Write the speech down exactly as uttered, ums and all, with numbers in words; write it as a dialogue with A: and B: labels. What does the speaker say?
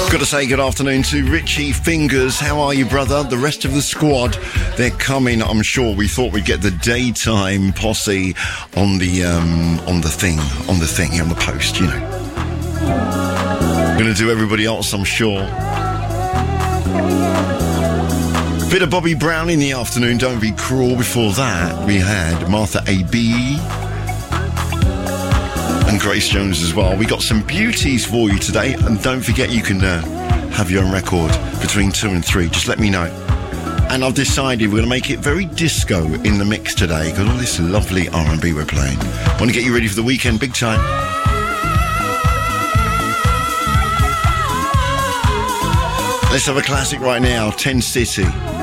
A: Got to say good afternoon to Richie Fingers. How are you, brother? The rest of the squad, they're coming, I'm sure. We thought we'd get the daytime posse on the um, on the thing, on the thing, on the post, you know. Gonna do everybody else, I'm sure. Bit of Bobby Brown in the afternoon, Don't Be Cruel. Before that, we had Martha A B and Grace Jones as well. We got some beauties for you today, and don't forget you can uh, have your own record between two and three. Just let me know. And I've decided we're going to make it very disco in the mix today, because all this lovely R and B we're playing. I want to get you ready for the weekend big time. Let's have a classic right now, Ten City.